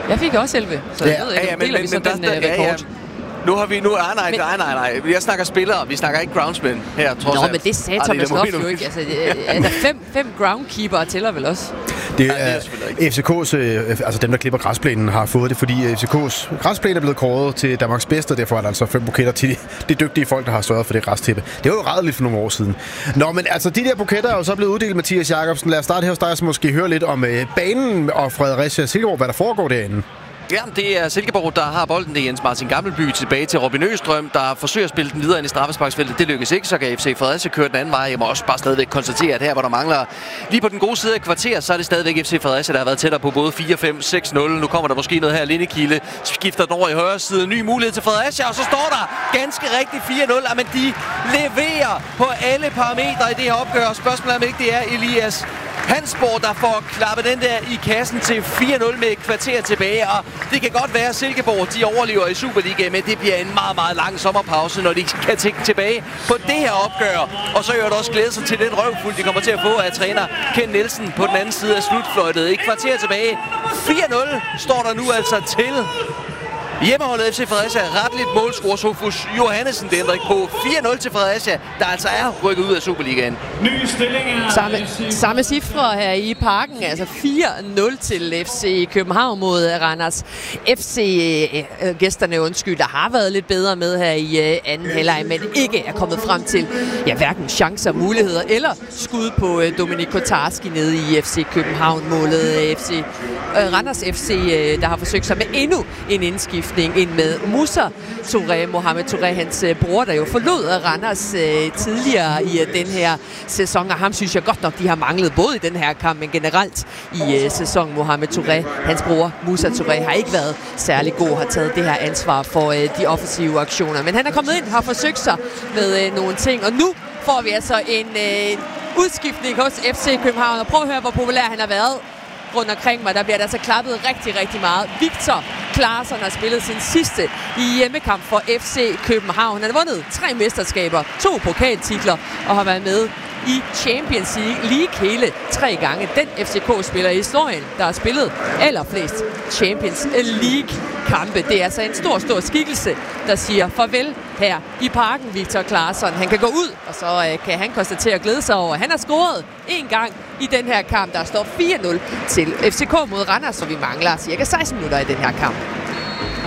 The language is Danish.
Jeg fik også 11, så jeg ved ikke, deler vi så den rekord. Nu har vi... Nej. Jeg snakker spillere. Vi snakker ikke groundsmen her, trods alt. Men det sagde Thomas Loff jo ikke. Altså, fem groundkeepere tæller vel også? Det er FCK's, altså dem, der klipper græsplænen, har fået det, fordi FCK's græsplæne er blevet kåret til Danmarks bedste, og derfor er der altså 5 buketter til de dygtige folk, der har sørget for det græstæppe. Det var jo ræddeligt for nogle år siden. Nå, men altså, de der buketter er jo så blevet uddelt, Mathias Jacobsen. Lad os starte her hos dig, så måske høre lidt om banen og Fredericia Silkeborg, hvad der foregår derinde. Ja, det er Silkeborg, der har bolden. Det er Jens Martin Gammelby tilbage til Robin Østrøm, der forsøger at spille den videre ind i straffesparksfeltet. Det lykkes ikke, så kan FC Fredericia køre den anden vej. Jeg må også bare stadigvæk konstatere, at her, hvor der mangler lige på den gode side af kvarter, så er det stadigvæk FC Fredericia, der har været tættere på både 4-5, 6-0. Nu kommer der måske noget her. Lindekilde skifter den over i højre side. Ny mulighed til Fredericia, og så står der ganske rigtigt 4-0. Men de leverer på alle parametre i det her opgør. Spørgsmålet er, om ikke det er Elias Hansborg, der får klappet den der i kassen til 4-0 med et kvarter tilbage, og det kan godt være, at Silkeborg de overlever i Superligaen, men det bliver en meget, meget lang sommerpause, når de kan tænke tilbage på det her opgør. Og så gør det også glæde sig til den røvfuld, de kommer til at få af træner Ken Nielsen på den anden side af slutfløjtet. Et kvarter tilbage. 4-0 står der nu altså til hjemmeholdet FC Fredericia. Retteligt målscorer Sofus Johannesen, det ændrer ikke på. 4-0 til Fredericia, der altså er rykket ud af Superligaen. Nye stillinger. Samme cifre her i Parken, altså 4-0 til FC København mod Randers. FC-gæsterne, der har været lidt bedre med her i anden halvleg, men ikke er kommet frem til hverken chancer, muligheder eller skud på Dominik Kotarski nede i FC København-målet. Randers FC, der har forsøgt sig med endnu en indskiftning ind med Musa Touré, Mohamed Touré, hans bror, der jo forlod Randers tidligere i den her sæson, og ham synes jeg godt nok, de har manglet både i den her kamp, men generelt i sæsonen. Mohamed Touré, hans bror Musa Touré, har ikke været særlig god, har taget det her ansvar for de offensive aktioner, men han er kommet ind, har forsøgt sig med nogle ting, og nu får vi altså en udskiftning hos FC København, og prøv at høre, hvor populær han har været rundt omkring mig. Der bliver der altså klappet rigtig, rigtig meget. Victor Claesson har spillet sin sidste hjemmekamp for FC København. Han har vundet 3 mesterskaber, 2 pokaltitler og har været med i Champions League hele 3 gange. Den FCK-spiller i historien, der har spillet allerflest Champions League-kampe. Det er altså en stor, stor skikkelse, der siger farvel her i Parken, Victor Claesson. Han kan gå ud, og så kan han konstatere og glæde sig over. Han har scoret 1 gang i den her kamp. Der står 4-0 til FCK mod Randers, så vi mangler cirka 16 minutter i den her kamp.